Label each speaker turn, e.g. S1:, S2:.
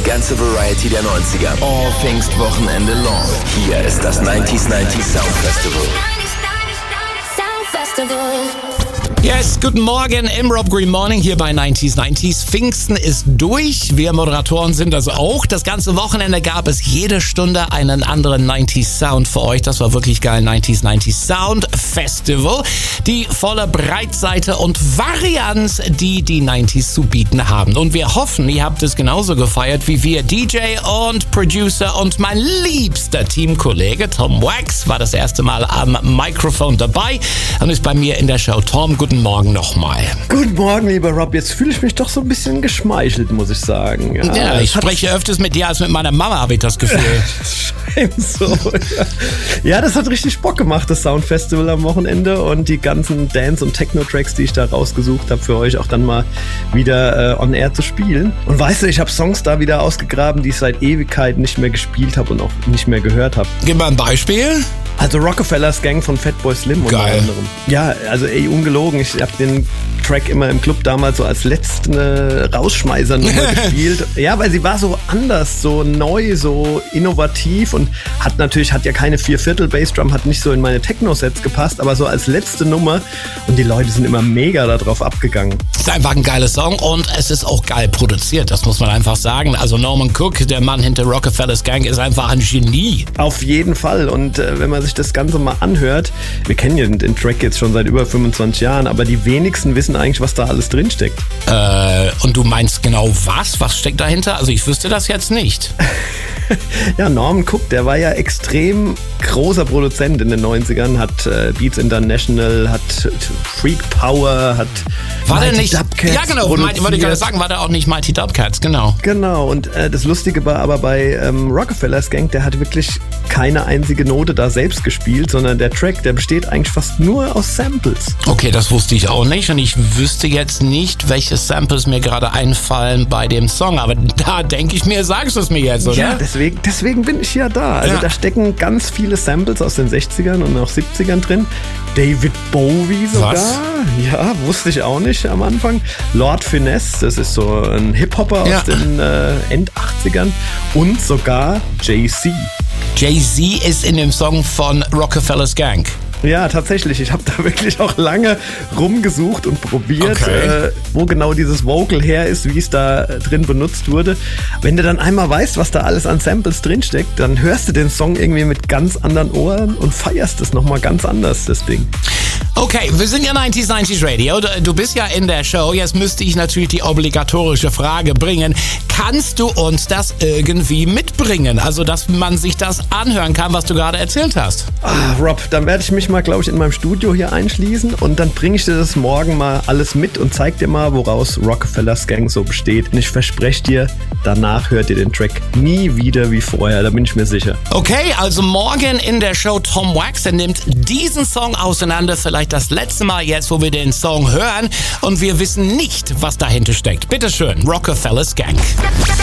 S1: ganze Variety der 90er. All Things Wochenende long. Hier ist das 90s Sound Festival.
S2: Yes, guten Morgen im Rob Green Morning hier bei 90s. Pfingsten ist durch. Wir Moderatoren sind das auch. Das ganze Wochenende gab es jede Stunde einen anderen 90s Sound für euch. Das war wirklich geil. 90s Sound Festival. Die volle Breitseite und Varianz, die 90s zu bieten haben. Und wir hoffen, ihr habt es genauso gefeiert wie wir. DJ und Producer und mein liebster Teamkollege Tom Wax war das erste Mal am Mikrofon dabei und ist bei mir in der Show. Tom, guten Morgen nochmal.
S3: Guten Morgen, lieber Rob. Jetzt fühle ich mich doch so ein bisschen geschmeichelt, muss ich sagen.
S2: Ja, ich spreche öfters mit dir als mit meiner Mama, habe ich das Gefühl.
S3: Das scheint so. Ja, das hat richtig Bock gemacht, das Soundfestival am Wochenende. Und die ganzen Dance- und Techno-Tracks, die ich da rausgesucht habe, für euch auch dann mal wieder on air zu spielen. Und weißt du, ich habe Songs da wieder ausgegraben, die ich seit Ewigkeiten nicht mehr gespielt habe und auch nicht mehr gehört habe.
S2: Gib mal ein Beispiel.
S3: Also Rockefeller's Gang von Fatboy Slim unter anderem. Ja, also ungelogen. Ich habe den Track immer im Club damals so als letzte Rausschmeißernummer gespielt. Ja, weil sie war so anders, so neu, so innovativ und hat ja keine 4/4 Bassdrum, hat nicht so in meine Techno-Sets gepasst, aber so als letzte Nummer und die Leute sind immer mega darauf abgegangen.
S2: Es ist einfach ein geiler Song und es ist auch geil produziert, das muss man einfach sagen. Also Norman Cook, der Mann hinter Rockefeller's Gang, ist einfach ein Genie.
S3: Auf jeden Fall und wenn man sich das Ganze mal anhört, wir kennen ja den Track jetzt schon seit über 25 Jahren, aber die wenigsten wissen eigentlich, was da alles drinsteckt.
S2: Und du meinst genau was? Was steckt dahinter? Also ich wüsste das jetzt nicht.
S3: Ja, Norman Cook, der war ja extrem großer Produzent in den 90ern, hat Beats International, hat Freak Power, hat
S2: war der nicht?
S3: Dubcats
S2: Ja, genau, wollte ich gerade sagen, war der auch nicht Mighty Dubcats, genau.
S3: Genau, und das Lustige war aber bei Rockefeller's Gang, der hat wirklich keine einzige Note da selbst gespielt, sondern der Track, der besteht eigentlich fast nur aus Samples.
S2: Okay, das wusste ich auch nicht und ich wüsste jetzt nicht, welche Samples mir gerade einfallen bei dem Song, aber da denke ich mir, sagst du es mir jetzt, oder?
S3: Ja, deswegen bin ich ja da. Also da stecken ganz viele Samples aus den 60ern und auch 70ern drin. David Bowie sogar. Was? Ja, wusste ich auch nicht am Anfang. Lord Finesse, das ist so ein Hip-Hopper aus den End-80ern. Und sogar Jay-Z.
S2: Jay-Z ist in dem Song von Rockefeller's Gang.
S3: Ja, tatsächlich. Ich habe da wirklich auch lange rumgesucht und probiert, wo genau dieses Vocal her ist, wie es da drin benutzt wurde. Wenn du dann einmal weißt, was da alles an Samples drinsteckt, dann hörst du den Song irgendwie mit ganz anderen Ohren und feierst es nochmal ganz anders, das Ding.
S2: Okay, wir sind ja 90s Radio. Du bist ja in der Show. Jetzt müsste ich natürlich die obligatorische Frage bringen. Kannst du uns das irgendwie mitbringen? Also, dass man sich das anhören kann, was du gerade erzählt hast.
S3: Rob, dann werde ich mich mal, glaube ich, in meinem Studio hier einschließen und dann bringe ich dir das morgen mal alles mit und zeig dir mal, woraus Rockefeller's Gang so besteht. Und ich verspreche dir, danach hört ihr den Track nie wieder wie vorher, da bin ich mir sicher.
S2: Okay, also morgen in der Show Tom Wax, der nimmt diesen Song auseinander, vielleicht das letzte Mal jetzt, wo wir den Song hören und wir wissen nicht, was dahinter steckt. Bitteschön, Rockefeller's Gang.